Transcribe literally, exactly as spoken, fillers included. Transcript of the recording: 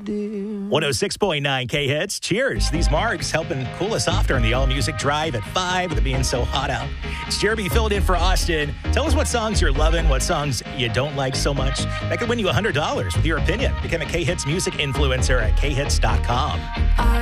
dear. one oh six point nine K-Hits. Cheers. These margs helping cool us off during the all-music drive at five with it being so hot out. It's Jeremy filled in for Austin. Tell us what songs you're loving, what songs you don't like so much. That could win you one hundred dollars with your opinion. Become a K-Hits music influencer at K hits dot com.